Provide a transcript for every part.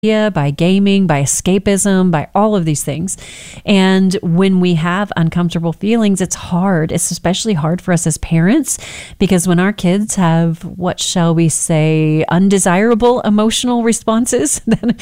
by gaming, by escapism, by all of these things. And when we have uncomfortable feelings, it's hard. It's especially hard for us as parents, because when our kids have, what shall we say, undesirable emotional responses,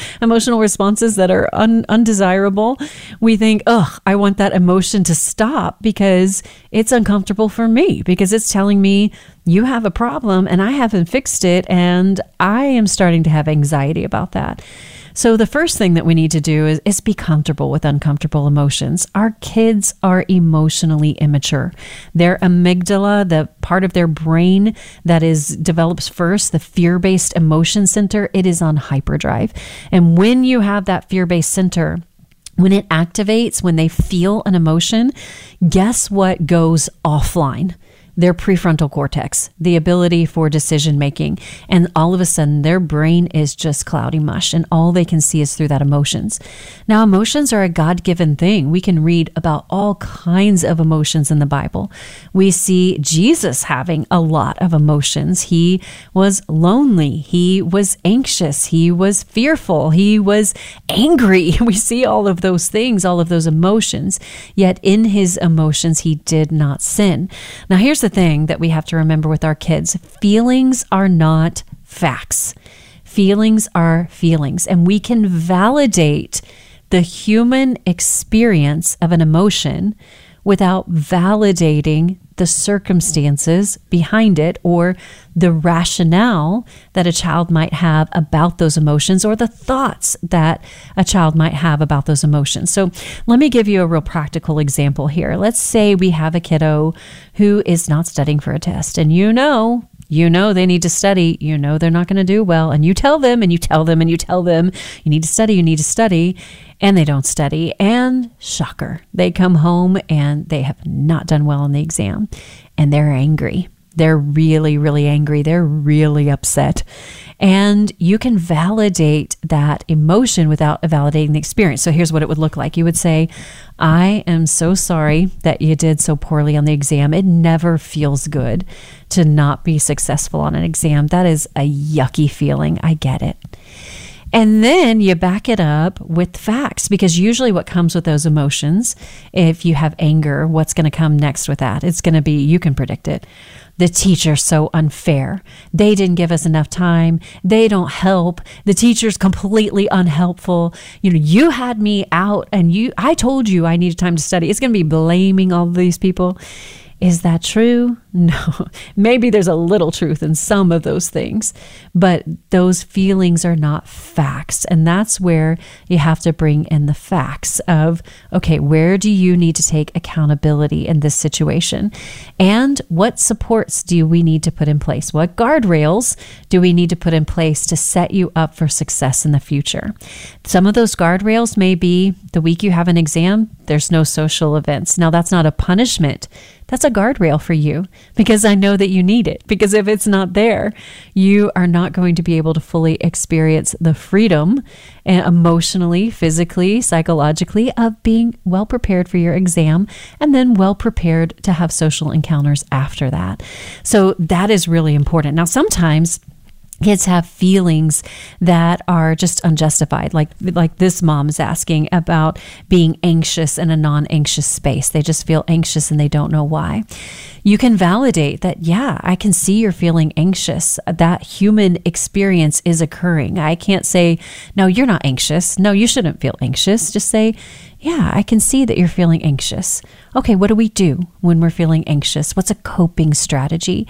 that are undesirable, we think, I want that emotion to stop because it's uncomfortable for me, because it's telling me you have a problem and I haven't fixed it, and I am starting to have anxiety about that. So the first thing that we need to do is be comfortable with uncomfortable emotions. Our kids are emotionally immature. Their amygdala, the part of their brain that develops first, the fear-based emotion center, it is on hyperdrive. And when you have that fear-based center, when it activates, when they feel an emotion, guess what goes offline? Their prefrontal cortex, the ability for decision making. And all of a sudden, their brain is just cloudy mush, and all they can see is through that emotions. Now, emotions are a God-given thing. We can read about all kinds of emotions in the Bible. We see Jesus having a lot of emotions. He was lonely. He was anxious. He was fearful. He was angry. We see all of those things, all of those emotions. Yet in his emotions, he did not sin. Now, here's the thing that we have to remember with our kids. Feelings are not facts. Feelings are feelings, and we can validate the human experience of an emotion without validating the circumstances behind it or the rationale that a child might have about those emotions or the thoughts that a child might have about those emotions. So let me give you a real practical example here. Let's say we have a kiddo who is not studying for a test, and you know they need to study. You know they're not going to do well, and you tell them and you tell them and you tell them, you need to study, and they don't study. And shocker, they come home and they have not done well on the exam, and they're angry. They're really, really angry. They're really upset. And you can validate that emotion without validating the experience. So here's what it would look like. You would say, I am so sorry that you did so poorly on the exam. It never feels good to not be successful on an exam. That is a yucky feeling. I get it. And then you back it up with facts, because usually what comes with those emotions, if you have anger, what's going to come next with that? It's going to be, you can predict it. The teacher's so unfair. They didn't give us enough time. They don't help. The teacher's completely unhelpful. You had me out, and I told you I needed time to study. It's going to be blaming all of these people. Is that true? No. Maybe there's a little truth in some of those things, but those feelings are not facts. And that's where you have to bring in the facts of, okay, where do you need to take accountability in this situation? And what supports do we need to put in place? What guardrails do we need to put in place to set you up for success in the future? Some of those guardrails may be the week you have an exam, there's no social events. Now, that's not a punishment. That's a guardrail for you, because I know that you need it. Because if it's not there, you are not going to be able to fully experience the freedom emotionally, physically, psychologically of being well prepared for your exam, and then well prepared to have social encounters after that. So that is really important. Now, sometimes kids have feelings that are just unjustified, like this mom is asking about being anxious in a non-anxious space. They just feel anxious and they don't know why. You can validate that, yeah, I can see you're feeling anxious. That human experience is occurring. I can't say, no, you're not anxious. No, you shouldn't feel anxious. Just say, yeah, I can see that you're feeling anxious. Okay, what do we do when we're feeling anxious? What's a coping strategy?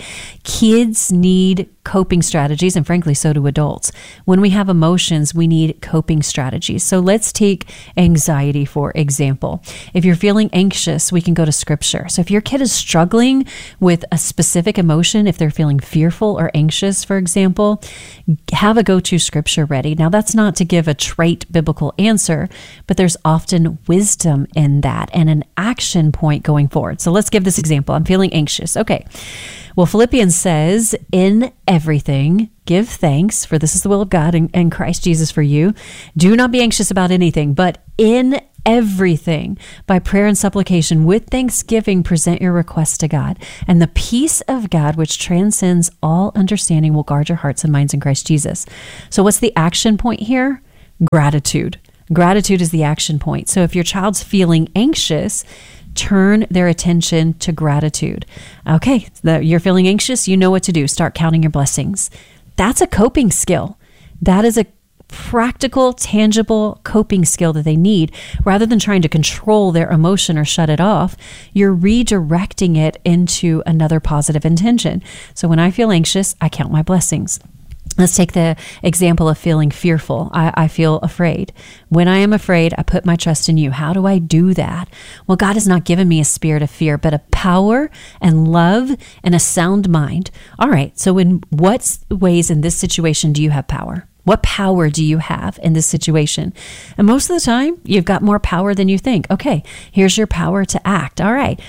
Kids need coping strategies, and frankly, so do adults. When we have emotions, we need coping strategies. So let's take anxiety, for example. If you're feeling anxious, we can go to scripture. So if your kid is struggling with a specific emotion, if they're feeling fearful or anxious, for example, have a go-to scripture ready. Now, that's not to give a trite biblical answer, but there's often wisdom in that and an action point going forward. So let's give this example. I'm feeling anxious. Okay. Well, Philippians says, in everything, give thanks, for this is the will of God and Christ Jesus for you. Do not be anxious about anything, but in everything, by prayer and supplication, with thanksgiving, present your requests to God. And the peace of God, which transcends all understanding, will guard your hearts and minds in Christ Jesus. So what's the action point here? Gratitude. Gratitude is the action point. So if your child's feeling anxious, turn their attention to gratitude. Okay, you're feeling anxious, you know what to do. Start counting your blessings. That's a coping skill. That is a practical, tangible coping skill that they need. Rather than trying to control their emotion or shut it off, you're redirecting it into another positive intention. So when I feel anxious, I count my blessings. Let's take the example of feeling fearful. I feel afraid. When I am afraid, I put my trust in you. How do I do that? Well, God has not given me a spirit of fear, but a power and love and a sound mind. All right, so in what ways in this situation do you have power? What power do you have in this situation? And most of the time, you've got more power than you think. Okay, here's your power to act. All right,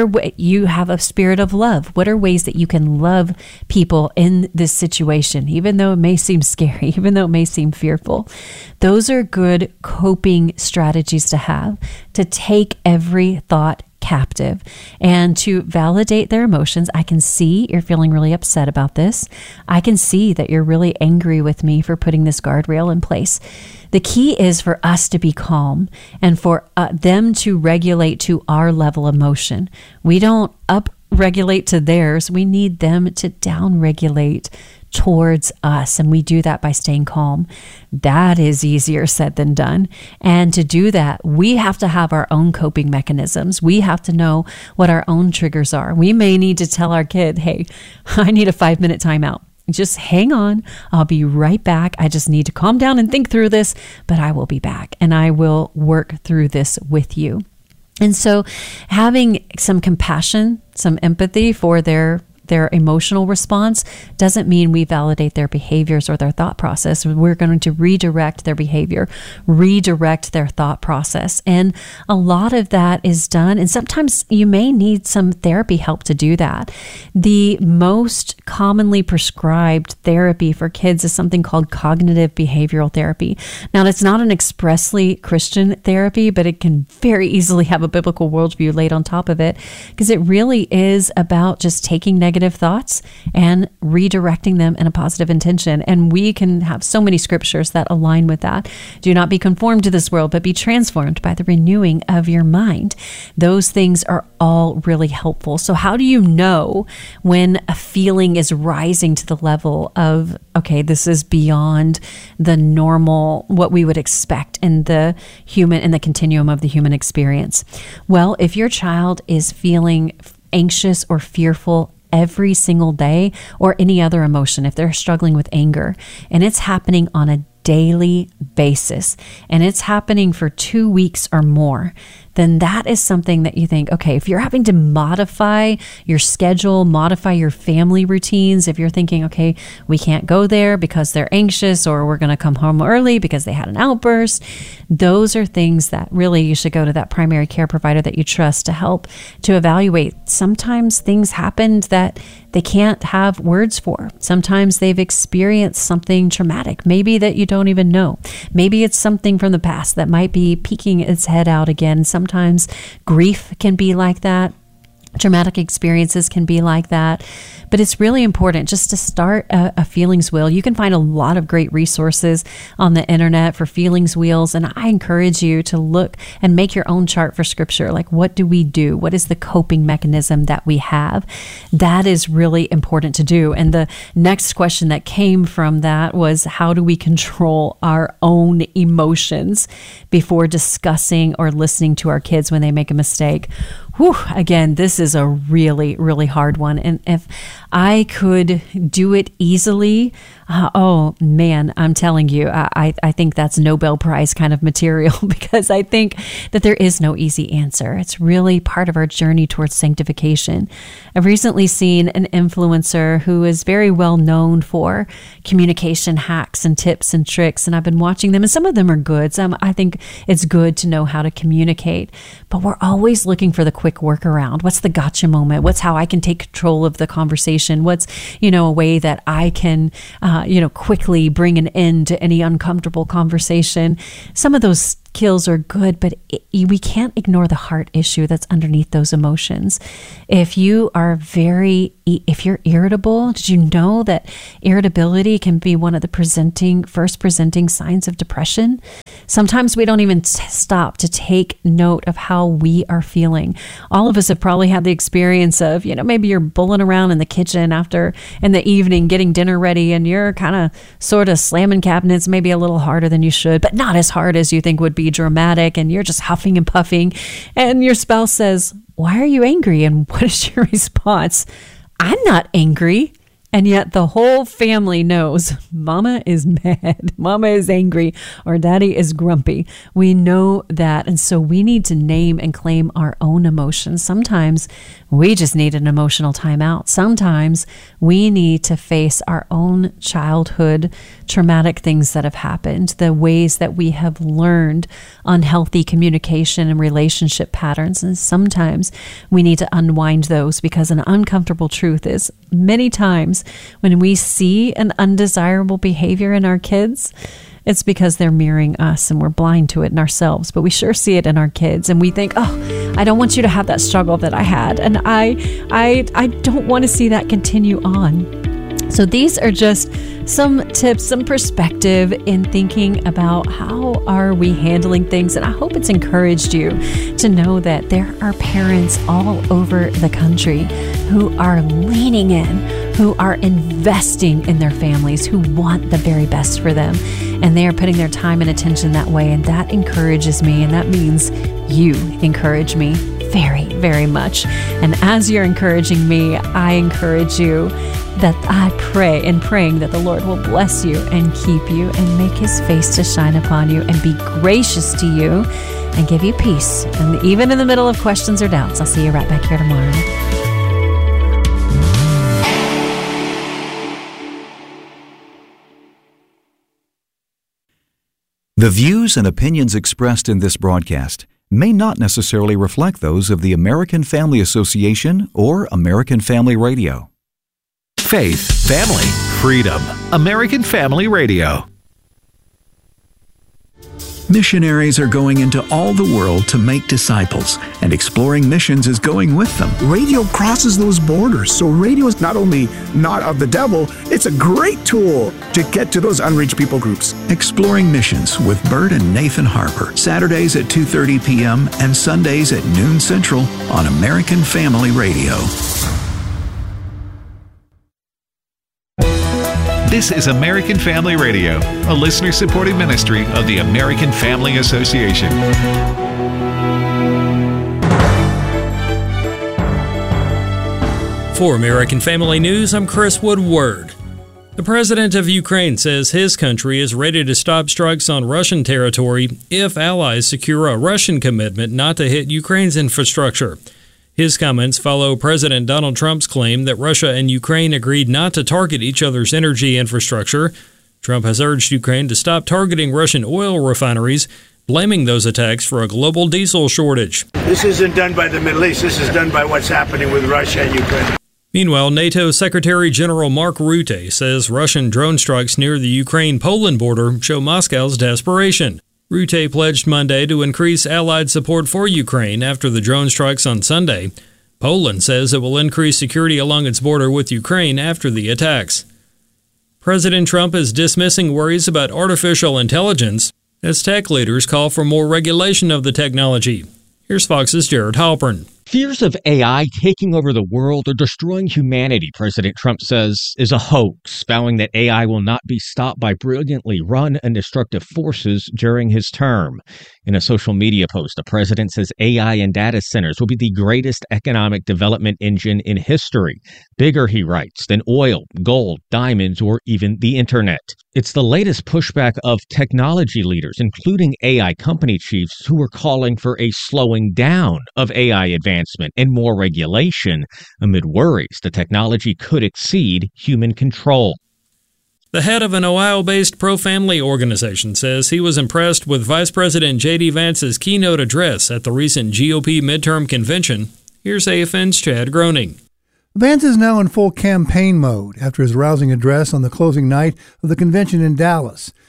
you have a spirit of love. What are ways that you can love people in this situation, even though it may seem scary, even though it may seem fearful? Those are good coping strategies to have, to take every thought captive and to validate their emotions. I can see you're feeling really upset about this. I can see that you're really angry with me for putting this guardrail in place. The key is for us to be calm and for them to regulate to our level of emotion. We don't up-regulate to theirs. We need them to down-regulate towards us. And we do that by staying calm. That is easier said than done. And to do that, we have to have our own coping mechanisms. We have to know what our own triggers are. We may need to tell our kid, hey, I need a 5-minute timeout. Just hang on. I'll be right back. I just need to calm down and think through this, but I will be back and I will work through this with you. And so having some compassion, some empathy for their emotional response doesn't mean we validate their behaviors or their thought process. We're going to redirect their behavior, redirect their thought process. And a lot of that is done. And sometimes you may need some therapy help to do that. The most commonly prescribed therapy for kids is something called cognitive behavioral therapy. Now, it's not an expressly Christian therapy, but it can very easily have a biblical worldview laid on top of it, because it really is about just taking negative thoughts and redirecting them in a positive intention. And we can have so many scriptures that align with that. Do not be conformed to this world, but be transformed by the renewing of your mind. Those things are all really helpful. So how do you know when a feeling is rising to the level of, okay, this is beyond the normal, what we would expect in the continuum of the human experience? Well, if your child is feeling anxious or fearful every single day, or any other emotion, if they're struggling with anger, and it's happening on a daily basis, and it's happening for 2 weeks or more, then that is something that you think, okay, if you're having to modify your schedule, modify your family routines, if you're thinking, okay, we can't go there because they're anxious, or we're going to come home early because they had an outburst, those are things that really you should go to that primary care provider that you trust to help to evaluate. Sometimes things happened that they can't have words for. Sometimes they've experienced something traumatic, maybe that you don't even know. Maybe it's something from the past that might be peeking its head out again. Sometimes grief can be like that. Traumatic experiences can be like that. But it's really important just to start a feelings wheel. You can find a lot of great resources on the internet for feelings wheels. And I encourage you to look and make your own chart for scripture. Like, what do we do? What is the coping mechanism that we have? That is really important to do. And the next question that came from that was, how do we control our own emotions before discussing or listening to our kids when they make a mistake? Whew, again, this is a really, really hard one. And if I could do it easily, oh man, I'm telling you, I think that's Nobel Prize kind of material, because I think that there is no easy answer. It's really part of our journey towards sanctification. I've recently seen an influencer who is very well known for communication hacks and tips and tricks, and I've been watching them, and some of them are good. Some, I think it's good to know how to communicate, but we're always looking for the quick workaround. What's the gotcha moment? What's how I can take control of the conversation? What's, a way that I can, quickly bring an end to any uncomfortable conversation? Some of those kills are good, but we can't ignore the heart issue that's underneath those emotions. If you're irritable, did you know that irritability can be one of the first presenting signs of depression? Sometimes we don't even stop to take note of how we are feeling. All of us have probably had the experience of, maybe you're bulling around in the kitchen in the evening getting dinner ready, and you're kind of sort of slamming cabinets maybe a little harder than you should, but not as hard as you think would be dramatic, and you're just huffing and puffing, and your spouse says, "Why are you angry?" And what is your response? "I'm not angry." And yet the whole family knows Mama is mad, Mama is angry, or Daddy is grumpy. We know that. And so we need to name and claim our own emotions. Sometimes we just need an emotional timeout. Sometimes we need to face our own childhood traumatic things that have happened, the ways that we have learned unhealthy communication and relationship patterns. And sometimes we need to unwind those, because an uncomfortable truth is many times when we see an undesirable behavior in our kids, it's because they're mirroring us and we're blind to it in ourselves, but we sure see it in our kids, and we think, "Oh, I don't want you to have that struggle that I had, and I don't want to see that continue on." So these are just some tips, some perspective in thinking about how are we handling things. And I hope it's encouraged you to know that there are parents all over the country who are leaning in, who are investing in their families, who want the very best for them. And they are putting their time and attention that way. And that encourages me. And that means you encourage me very, very much. And as you're encouraging me, I encourage you that I pray and praying that the Lord will bless you and keep you and make his face to shine upon you and be gracious to you and give you peace. And even in the middle of questions or doubts, I'll see you right back here tomorrow. The views and opinions expressed in this broadcast may not necessarily reflect those of the American Family Association or American Family Radio. Faith, family, freedom. American Family Radio. Missionaries are going into all the world to make disciples, and Exploring Missions is going with them. Radio crosses those borders, so radio is not only not of the devil, it's a great tool to get to those unreached people groups. Exploring Missions with Bert and Nathan Harper, Saturdays at 2:30 p.m. and Sundays at noon Central on American Family Radio. This is American Family Radio, a listener-supported ministry of the American Family Association. For American Family News, I'm Chris Woodward. The president of Ukraine says his country is ready to stop strikes on Russian territory if allies secure a Russian commitment not to hit Ukraine's infrastructure. His comments follow President Donald Trump's claim that Russia and Ukraine agreed not to target each other's energy infrastructure. Trump has urged Ukraine to stop targeting Russian oil refineries, blaming those attacks for a global diesel shortage. This isn't done by the Middle East. This is done by what's happening with Russia and Ukraine. Meanwhile, NATO Secretary General Mark Rutte says Russian drone strikes near the Ukraine-Poland border show Moscow's desperation. Rutte pledged Monday to increase Allied support for Ukraine after the drone strikes on Sunday. Poland says it will increase security along its border with Ukraine after the attacks. President Trump is dismissing worries about artificial intelligence as tech leaders call for more regulation of the technology. Here's Fox's Jared Halpern. Fears of AI taking over the world or destroying humanity, President Trump says, is a hoax, vowing that AI will not be stopped by brilliantly run and destructive forces during his term. In a social media post, the president says AI and data centers will be the greatest economic development engine in history. Bigger, he writes, than oil, gold, diamonds, or even the internet. It's the latest pushback of technology leaders, including AI company chiefs, who are calling for a slowing down of AI advancement and more regulation amid worries the technology could exceed human control. The head of an Ohio-based pro-family organization says he was impressed with Vice President J.D. Vance's keynote address at the recent GOP midterm convention. Here's AFN's Chad Groening. Vance is now in full campaign mode after his rousing address on the closing night of the convention in Dallas.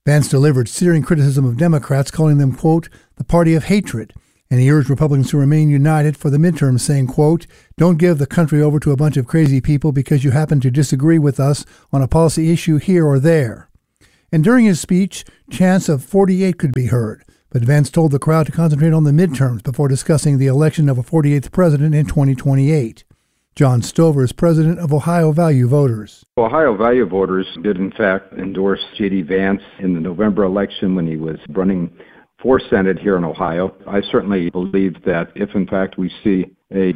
Vance delivered searing criticism of Democrats, calling them, quote, the party of hatred. And he urged Republicans to remain united for the midterms, saying, quote, don't give the country over to a bunch of crazy people because you happen to disagree with us on a policy issue here or there. And during his speech, chants of 48 could be heard. But Vance told the crowd to concentrate on the midterms before discussing the election of a 48th president in 2028. John Stover is president of Ohio Value Voters. Ohio Value Voters did, in fact, endorse J.D. Vance in the November election when he was running for Senate here in Ohio. I certainly believe that if, in fact, we see a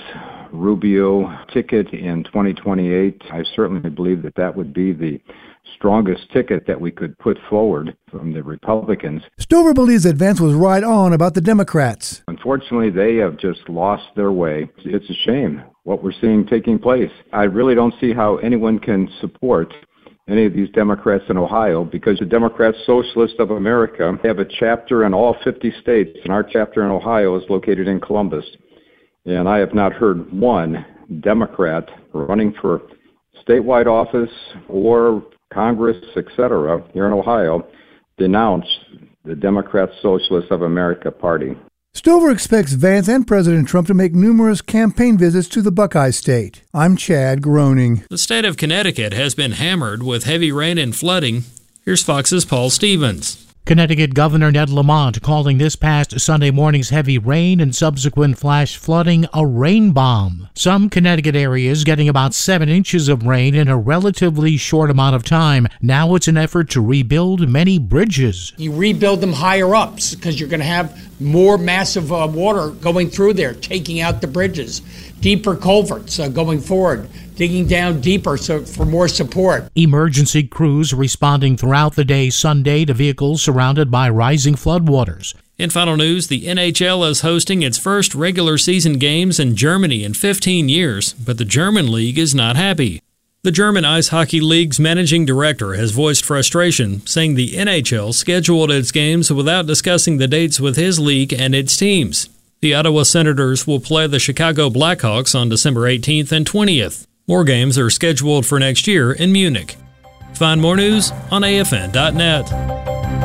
Vance-Rubio ticket in 2028, I certainly believe that that would be the strongest ticket that we could put forward from the Republicans. Stover believes that Vance was right on about the Democrats. Unfortunately, they have just lost their way. It's a shame what we're seeing taking place. I really don't see how anyone can support any of these Democrats in Ohio, because the Democrat Socialists of America have a chapter in all 50 states, and our chapter in Ohio is located in Columbus. And I have not heard one Democrat running for statewide office or Congress, etc., here in Ohio, denounce the Democrat Socialists of America party. Stover expects Vance and President Trump to make numerous campaign visits to the Buckeye State. I'm Chad Groening. The state of Connecticut has been hammered with heavy rain and flooding. Here's Fox's Paul Stevens. Connecticut Governor Ned Lamont calling this past Sunday morning's heavy rain and subsequent flash flooding a rain bomb. Some Connecticut areas getting about 7 inches of rain in a relatively short amount of time. Now it's an effort to rebuild many bridges. You rebuild them higher up because you're going to have more massive water going through there, taking out the bridges. Deeper culverts going forward, digging down deeper for more support. Emergency crews responding throughout the day Sunday to vehicles surrounded by rising floodwaters. In final news, the NHL is hosting its first regular season games in Germany in 15 years, but the German league is not happy. The German Ice Hockey League's managing director has voiced frustration, saying the NHL scheduled its games without discussing the dates with his league and its teams. The Ottawa Senators will play the Chicago Blackhawks on December 18th and 20th. More games are scheduled for next year in Munich. Find more news on AFN.net.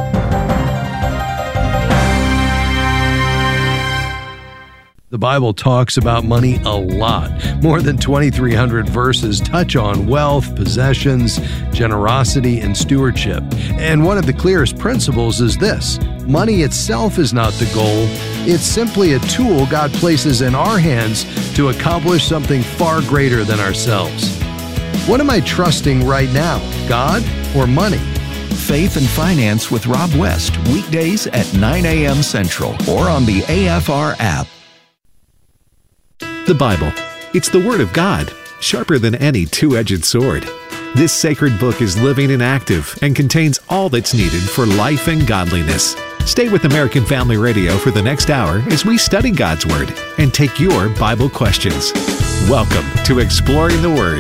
The Bible talks about money a lot. More than 2,300 verses touch on wealth, possessions, generosity, and stewardship. And one of the clearest principles is this: money itself is not the goal. It's simply a tool God places in our hands to accomplish something far greater than ourselves. What am I trusting right now, God or money? Faith and Finance with Rob West, weekdays at 9 a.m. Central or on the AFR app. The Bible. It's the Word of God, sharper than any two-edged sword. This sacred book is living and active and contains all that's needed for life and godliness. Stay with American Family Radio for the next hour as we study God's Word and take your Bible questions. Welcome to Exploring the Word.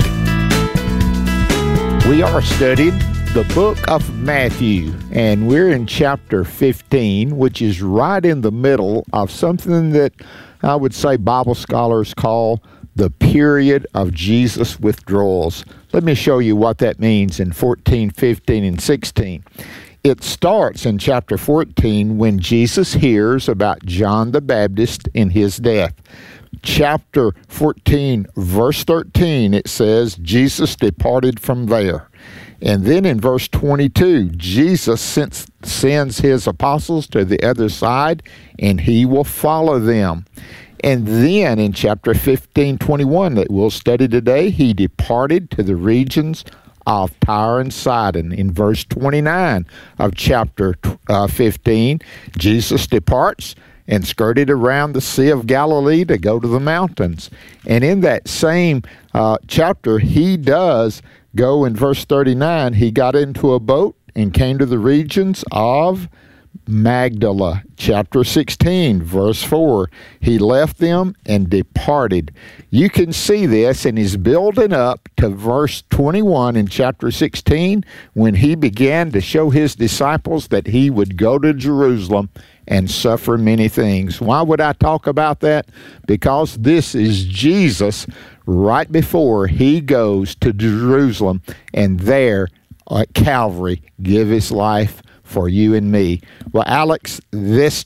We are studying the book of Matthew, and we're in chapter 15, which is right in the middle of something that I would say Bible scholars call the period of Jesus' withdrawals. Let me show you what that means in 14, 15, and 16. It starts in chapter 14 when Jesus hears about John the Baptist and his death. Chapter 14, verse 13, it says, Jesus departed from there. And then in verse 22, Jesus sends his apostles to the other side, and he will follow them. And then in chapter 15:21 that we'll study today, he departed to the regions of Tyre and Sidon. In verse 29 of chapter 15, Jesus departs and skirted around the Sea of Galilee to go to the mountains. And in that same chapter, he does go in verse 39, he got into a boat and came to the regions of Magdala. Chapter 16, verse 4, he left them and departed. You can see this, and he's building up to verse 21 in chapter 16 when he began to show his disciples that he would go to Jerusalem and suffer many things. Why would I talk about that? Because this is Jesus right before he goes to Jerusalem and there at Calvary give his life for you and me. Well, Alex, these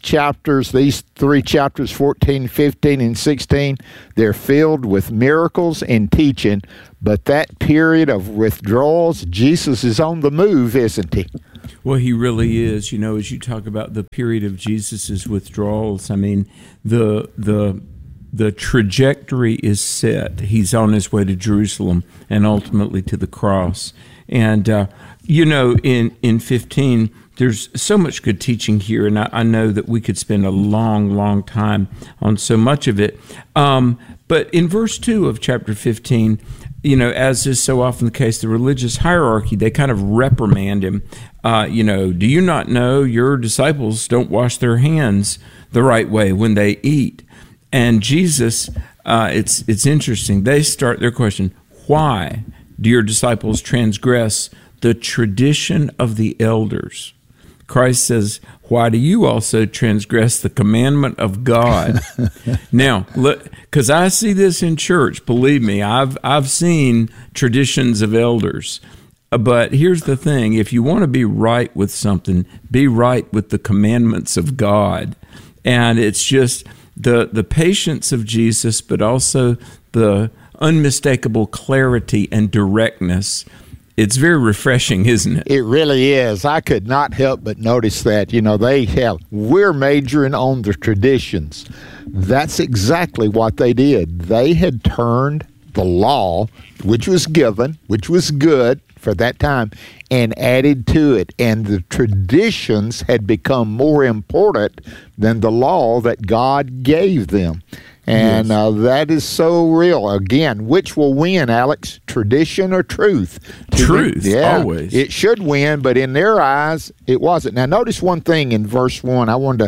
3 chapters, 14, 15, and 16, they're filled with miracles and teaching, but that period of withdrawals, Jesus is on the move, isn't he? Well, he really is. You know, as you talk about the period of Jesus's withdrawals, I mean, the trajectory is set. He's on his way to Jerusalem and ultimately to the cross. And, you know, in 15, there's so much good teaching here, and I know that we could spend a long, long time on so much of it. But in verse 2 of chapter 15, you know, as is so often the case, the religious hierarchy, they kind of reprimand him. You know, do you not know your disciples don't wash their hands the right way when they eat? And Jesus, it's interesting. They start their question, why do your disciples transgress the tradition of the elders? Christ says, why do you also transgress the commandment of God? Now, look, because I see this in church, believe me, I've seen traditions of elders. But here's the thing, if you want to be right with something, be right with the commandments of God. And it's just the patience of Jesus, but also the unmistakable clarity and directness. It's very refreshing, isn't it? It really is. I could not help but notice that. You know, we're majoring on the traditions. That's exactly what they did. They had turned the law, which was given, which was good for that time, and added to it. And the traditions had become more important than the law that God gave them. And that is so real. Again, which will win, Alex? Tradition or truth? Truth, always. It should win, but in their eyes, it wasn't. Now, notice one thing in verse 1.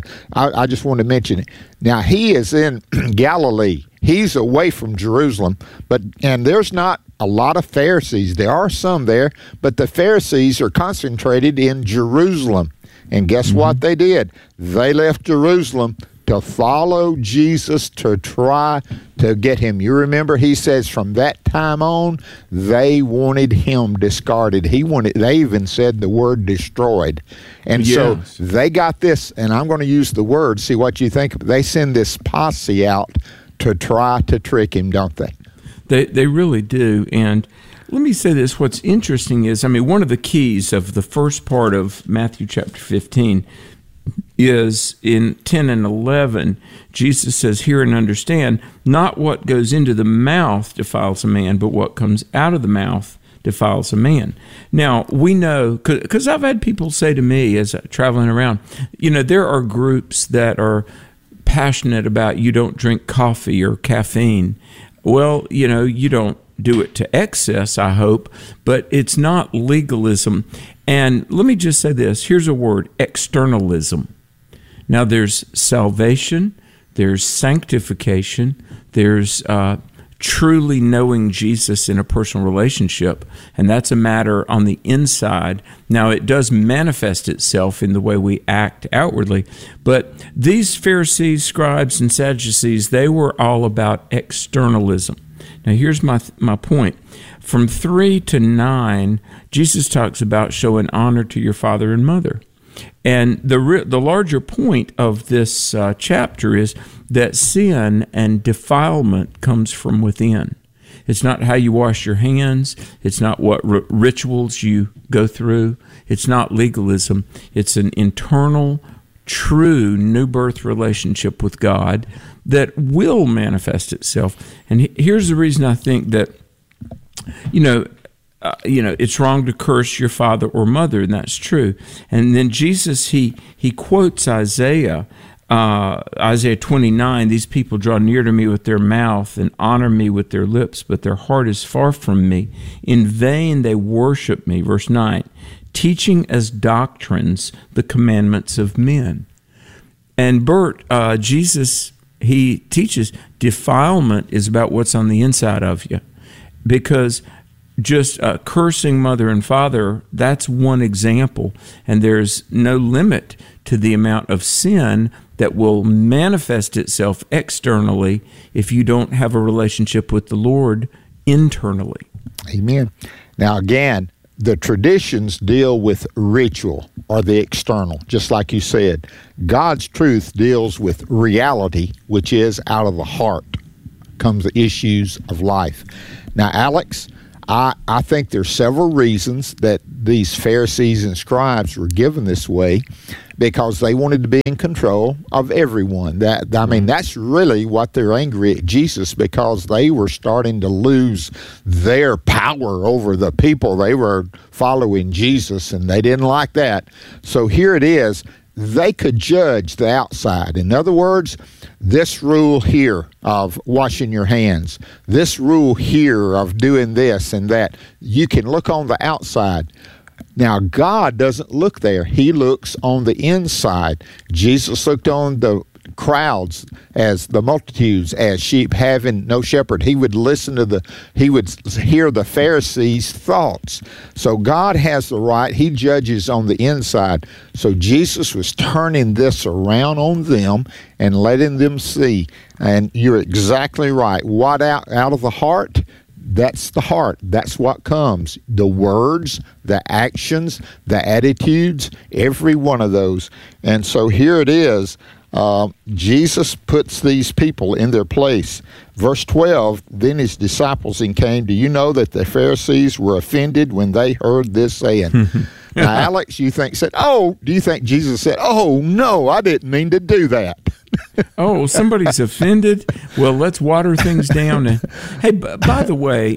I just wanted to mention it. Now, he is in Galilee. He's away from Jerusalem, and there's not a lot of Pharisees. There are some there, but the Pharisees are concentrated in Jerusalem. And guess what they did? They left Jerusalem to follow Jesus, to try to get him. You remember he says from that time on, they wanted him discarded. They even said the word destroyed. And so they got this, and I'm going to use the word, see what you think. They send this posse out to try to trick him, don't they? They really do. And let me say this, what's interesting is, I mean, one of the keys of the first part of Matthew chapter 15 is in 10 and 11, Jesus says, hear and understand, not what goes into the mouth defiles a man, but what comes out of the mouth defiles a man. Now, we know, because I've had people say to me as I'm traveling around, you know, there are groups that are passionate about you don't drink coffee or caffeine. Well, you know, you don't do it to excess, I hope, but it's not legalism. And let me just say this, here's a word, externalism. Now, there's salvation, there's sanctification, there's truly knowing Jesus in a personal relationship, and that's a matter on the inside. Now, it does manifest itself in the way we act outwardly, but these Pharisees, scribes, and Sadducees, they were all about externalism. Now, here's my point. From 3 to 9, Jesus talks about showing honor to your father and mother. And the larger point of this chapter is that sin and defilement comes from within. It's not how you wash your hands. It's not what rituals you go through. It's not legalism. It's an internal, true new birth relationship with God that will manifest itself. And here's the reason I think that, it's wrong to curse your father or mother, and that's true. And then Jesus, he quotes Isaiah 29, these people draw near to me with their mouth and honor me with their lips, but their heart is far from me. In vain they worship me, verse 9, teaching as doctrines the commandments of men. And Bert, Jesus, he teaches defilement is about what's on the inside of you, because just cursing mother and father, that's one example, and there's no limit to the amount of sin that will manifest itself externally if you don't have a relationship with the Lord internally. Amen. Now again, the traditions deal with ritual or the external, just like you said. God's truth deals with reality, which is out of the heart comes the issues of life. Now, Alex, I think there's several reasons that these Pharisees and scribes were given this way, because they wanted to be in control of everyone. That's really what they're angry at Jesus, because they were starting to lose their power over the people. They were following Jesus, and they didn't like that. So here it is. They could judge the outside. In other words, this rule here of washing your hands, this rule here of doing this and that, you can look on the outside. Now, God doesn't look there. He looks on the inside. Jesus looked on the crowds as the multitudes as sheep having no shepherd. He would he would hear the Pharisees' thoughts. So God has the right. He judges on the inside. So Jesus was turning this around on them and letting them see. And you're exactly right. What out of the heart? That's the heart. That's what comes. The words, the actions, the attitudes, every one of those. And so here it is. Jesus puts these people in their place. Verse 12, then his disciples came. Do you know that the Pharisees were offended when they heard this saying? Now, Alex, do you think Jesus said, oh, no, I didn't mean to do that? Oh, somebody's offended? Well, let's water things down. Hey, by the way,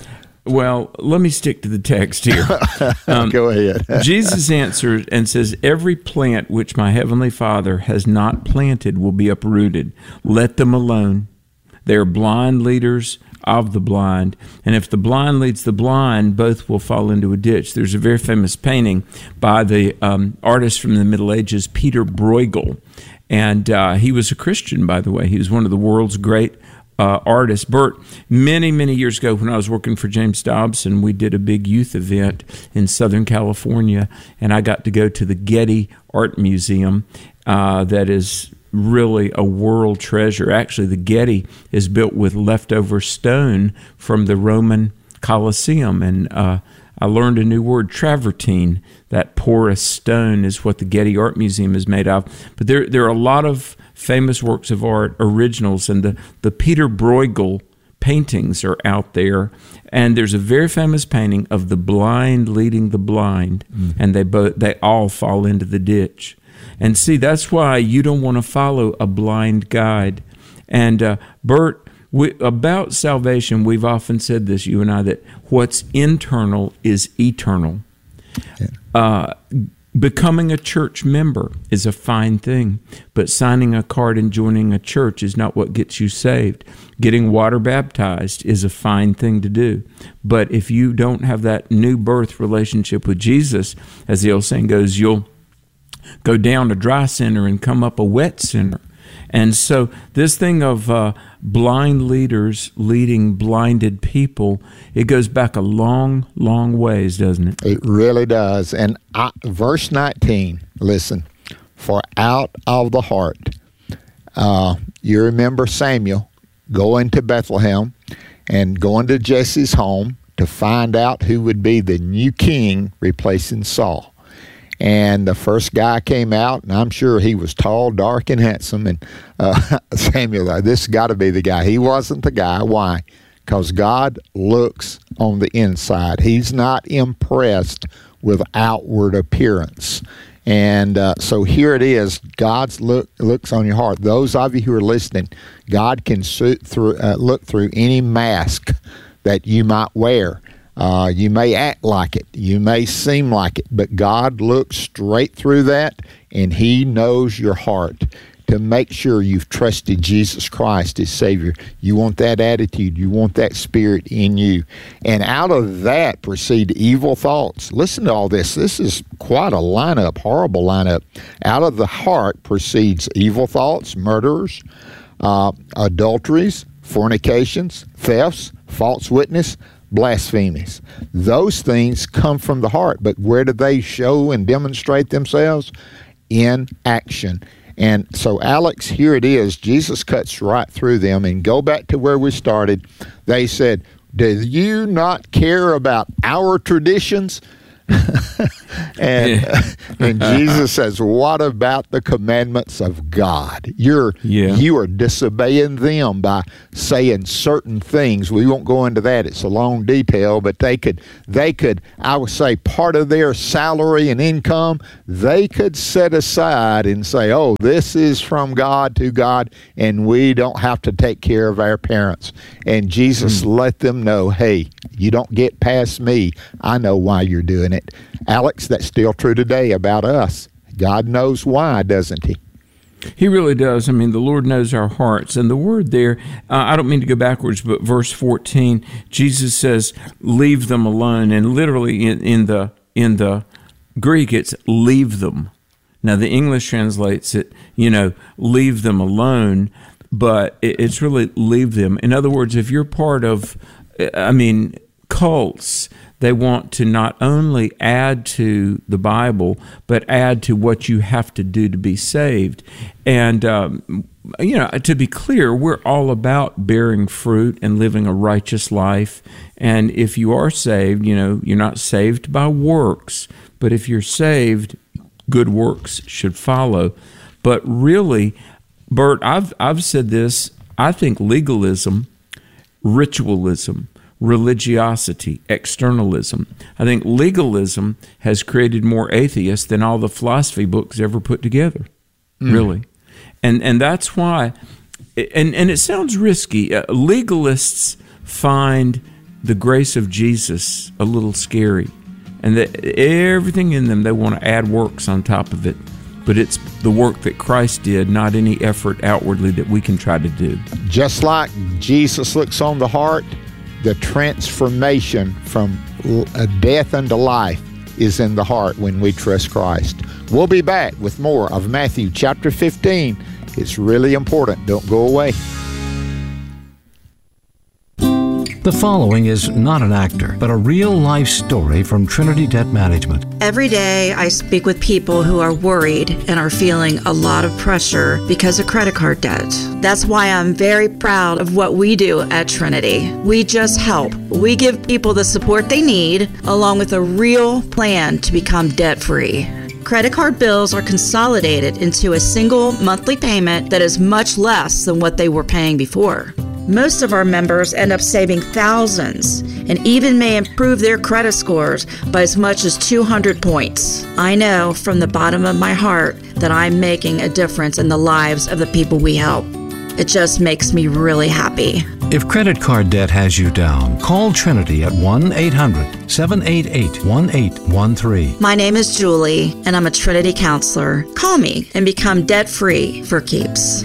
well, let me stick to the text here. Go ahead. Jesus answered and says, every plant which my heavenly Father has not planted will be uprooted. Let them alone. They are blind leaders of the blind. And if the blind leads the blind, both will fall into a ditch. There's a very famous painting by the artist from the Middle Ages, Peter Bruegel. And he was a Christian, by the way. He was one of the world's great artist. Bert, many, many years ago when I was working for James Dobson, we did a big youth event in Southern California, and I got to go to the Getty Art Museum that is really a world treasure. Actually, the Getty is built with leftover stone from the Roman Colosseum, and I learned a new word, travertine. That porous stone is what the Getty Art Museum is made of. But there are a lot of famous works of art, originals, and the Peter Bruegel paintings are out there. And there's a very famous painting of the blind leading the blind, and they all fall into the ditch. And see, that's why you don't want to follow a blind guide. And Bert, about salvation, we've often said this, you and I, that what's internal is eternal. Yeah. Becoming a church member is a fine thing, but signing a card and joining a church is not what gets you saved. Getting water baptized is a fine thing to do, but if you don't have that new birth relationship with Jesus, as the old saying goes, you'll go down a dry sinner and come up a wet sinner. And so this thing of blind leaders leading blinded people, it goes back a long, long ways, doesn't it? It really does. And verse 19, listen, for out of the heart, you remember Samuel going to Bethlehem and going to Jesse's home to find out who would be the new king replacing Saul. And the first guy came out, and I'm sure he was tall, dark, and handsome. And Samuel, this has got to be the guy. He wasn't the guy. Why? Because God looks on the inside. He's not impressed with outward appearance. And so here it is. God's looks on your heart. Those of you who are listening, God can look through any mask that you might wear. You may act like it. You may seem like it. But God looks straight through that, and He knows your heart to make sure you've trusted Jesus Christ as Savior. You want that attitude. You want that spirit in you. And out of that proceed evil thoughts. Listen to all this. This is quite a lineup, horrible lineup. Out of the heart proceeds evil thoughts, murderers, adulteries, fornications, thefts, false witness, blasphemies. Those things come from the heart, but where do they show and demonstrate themselves? In action. And so, Alex, here it is. Jesus cuts right through them, and go back to where we started. They said, do you not care about our traditions? And Jesus says, what about the commandments of God? You are disobeying them by saying certain things. We won't go into that. It's a long detail, but they could, I would say, part of their salary and income, they could set aside and say, oh, this is from God to God, and we don't have to take care of our parents. And Jesus let them know, hey, you don't get past me. I know why you're doing it. Alex, that's still true today about us. God knows why, doesn't he? He really does. I mean, the Lord knows our hearts. And the word there, I don't mean to go backwards, but verse 14, Jesus says, leave them alone. And literally in the Greek, it's leave them. Now, the English translates it, leave them alone, but it's really leave them. In other words, if you're part of, cults, they want to not only add to the Bible, but add to what you have to do to be saved. And, to be clear, we're all about bearing fruit and living a righteous life. And if you are saved, you're not saved by works, but if you're saved, good works should follow. But really, Bert, I've said this, I think legalism, ritualism, religiosity, externalism. I think legalism has created more atheists than all the philosophy books ever put together, really. And that's why, and it sounds risky, legalists find the grace of Jesus a little scary, and that everything in them, they want to add works on top of it. But it's the work that Christ did, not any effort outwardly that we can try to do. Just like Jesus looks on the heart, the transformation from death unto life is in the heart when we trust Christ. We'll be back with more of Matthew chapter 15. It's really important. Don't go away. The following is not an actor, but a real-life story from Trinity Debt Management. Every day, I speak with people who are worried and are feeling a lot of pressure because of credit card debt. That's why I'm very proud of what we do at Trinity. We just help. We give people the support they need, along with a real plan to become debt-free. Credit card bills are consolidated into a single monthly payment that is much less than what they were paying before. Most of our members end up saving thousands and even may improve their credit scores by as much as 200 points. I know from the bottom of my heart that I'm making a difference in the lives of the people we help. It just makes me really happy. If credit card debt has you down, call Trinity at 1-800-788-1813. My name is Julie, and I'm a Trinity counselor. Call me and become debt-free for keeps.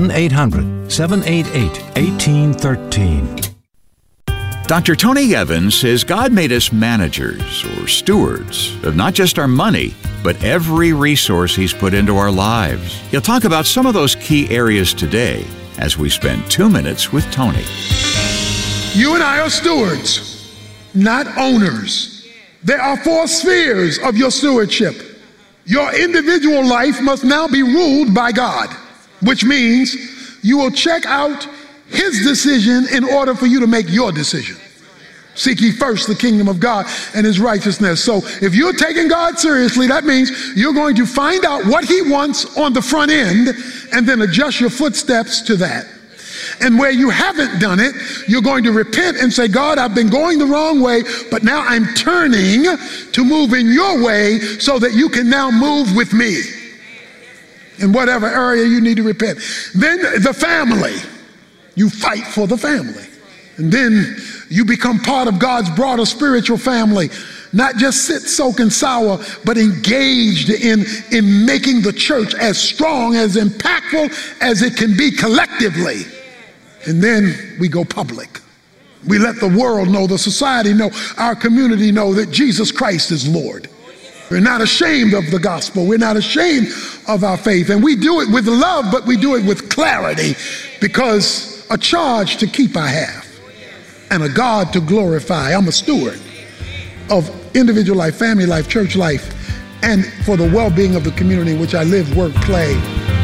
1-800-788-1813. Dr. Tony Evans says God made us managers or stewards of not just our money, but every resource He's put into our lives. He'll talk about some of those key areas today as we spend 2 minutes with Tony. You and I are stewards, not owners. There are 4 spheres of your stewardship. Your individual life must now be ruled by God, which means you will check out His decision in order for you to make your decision. Seek ye first the kingdom of God and His righteousness. So if you're taking God seriously, that means you're going to find out what He wants on the front end and then adjust your footsteps to that. And where you haven't done it, you're going to repent and say, God, I've been going the wrong way, but now I'm turning to move in your way so that you can now move with me in whatever area you need to repent. Then the family. You fight for the family. And then you become part of God's broader spiritual family. Not just sit, soak, and sour, but engaged in making the church as strong, as impactful as it can be collectively. And then we go public. We let the world know, the society know, our community know that Jesus Christ is Lord. We're not ashamed of the gospel. We're not ashamed of our faith. And we do it with love, but we do it with clarity, because a charge to keep I have and a God to glorify. I'm a steward of individual life, family life, church life, and for the well-being of the community in which I live, work, play.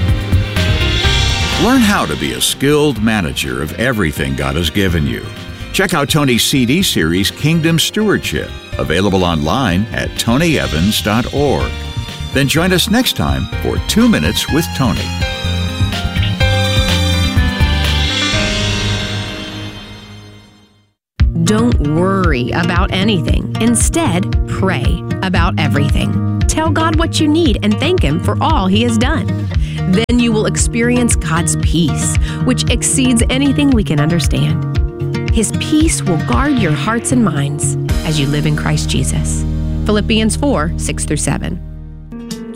Learn how to be a skilled manager of everything God has given you. Check out Tony's CD series, Kingdom Stewardship, available online at tonyevans.org. Then join us next time for 2 Minutes with Tony. Don't worry about anything. Instead, pray about everything. Tell God what you need and thank Him for all He has done. Then you will experience God's peace, which exceeds anything we can understand. His peace will guard your hearts and minds as you live in Christ Jesus. Philippians 4:6-7.